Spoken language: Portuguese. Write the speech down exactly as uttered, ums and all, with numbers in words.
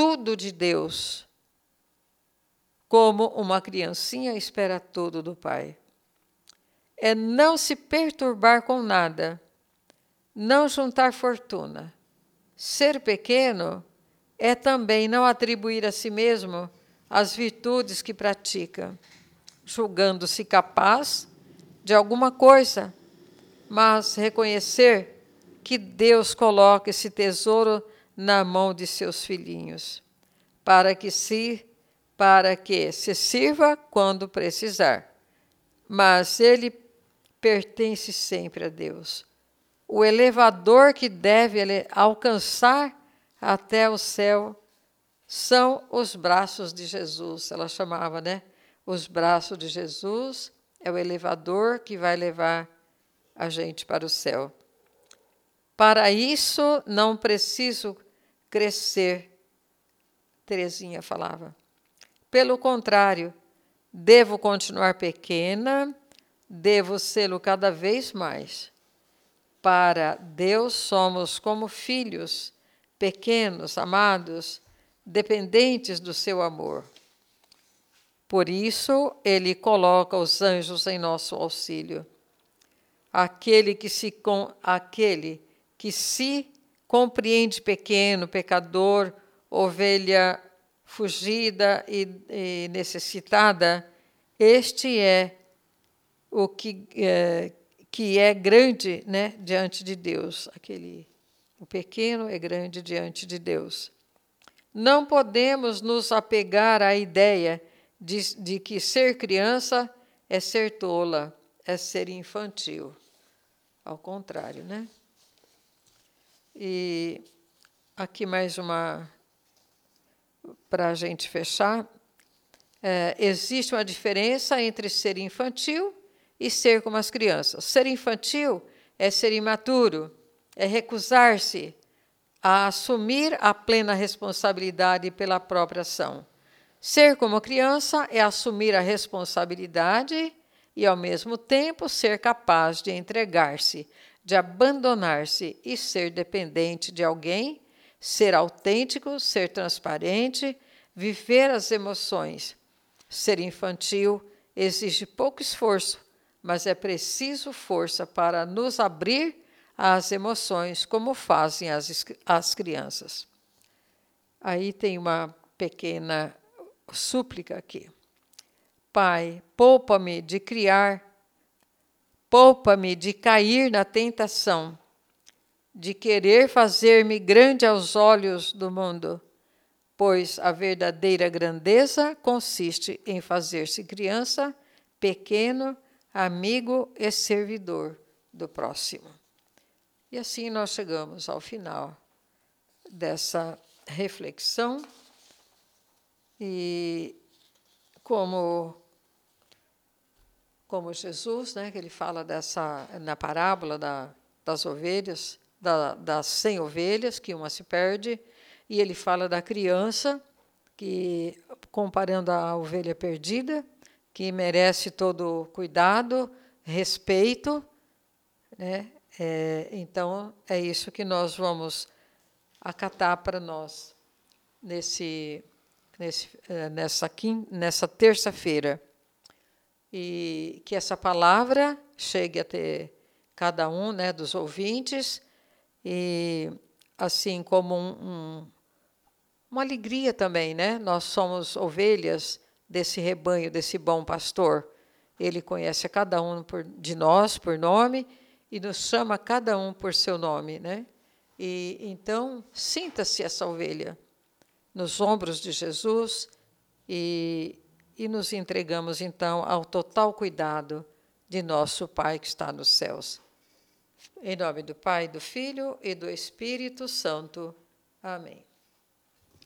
tudo de Deus, como uma criancinha espera tudo do Pai. É não se perturbar com nada, não juntar fortuna. Ser pequeno é também não atribuir a si mesmo as virtudes que pratica, julgando-se capaz de alguma coisa, mas reconhecer que Deus coloca esse tesouro na mão de seus filhinhos, para que se, para que se sirva quando precisar. Mas ele pertence sempre a Deus. O elevador que deve alcançar até o céu são os braços de Jesus. Ela chamava, né? Os braços de Jesus é o elevador que vai levar a gente para o céu. Para isso, não preciso crescer, Teresinha falava. Pelo contrário, devo continuar pequena, devo sê-lo cada vez mais. Para Deus somos como filhos, pequenos, amados, dependentes do seu amor. Por isso, ele coloca os anjos em nosso auxílio. Aquele que se, aquele que se compreende pequeno, pecador, ovelha fugida e, e necessitada, este é o que é, que é grande, né, diante de Deus. Aquele, o pequeno é grande diante de Deus. Não podemos nos apegar à ideia de, de que ser criança é ser tola, é ser infantil. Ao contrário, né? E aqui mais uma, para a gente fechar. É, existe uma diferença entre ser infantil e ser como as crianças. Ser infantil é ser imaturo, é recusar-se a assumir a plena responsabilidade pela própria ação. Ser como criança é assumir a responsabilidade e, ao mesmo tempo, ser capaz de entregar-se, de abandonar-se e ser dependente de alguém, ser autêntico, ser transparente, viver as emoções. Ser infantil exige pouco esforço, mas é preciso força para nos abrir às emoções, como fazem as, as crianças. Aí tem uma pequena súplica aqui. Pai, poupa-me de criar, poupa-me de cair na tentação, de querer fazer-me grande aos olhos do mundo, pois a verdadeira grandeza consiste em fazer-se criança, pequeno, amigo e servidor do próximo. E assim nós chegamos ao final dessa reflexão. E como, como Jesus, né, que ele fala dessa, na parábola da, das ovelhas, da, das cem ovelhas, que uma se perde, e ele fala da criança, que, comparando a ovelha perdida, que merece todo cuidado, respeito, né? É, então, é isso que nós vamos acatar para nós nesse, nesse, nessa, nessa terça-feira. E que essa palavra chegue até cada um, né, dos ouvintes, e assim como um, um, uma alegria também, né? Nós somos ovelhas desse rebanho, desse bom pastor. Ele conhece a cada um por, de nós por nome e nos chama cada um por seu nome, né? E então, sinta-se essa ovelha nos ombros de Jesus e, e nos entregamos, então, ao total cuidado de nosso Pai que está nos céus. Em nome do Pai, do Filho e do Espírito Santo. Amém.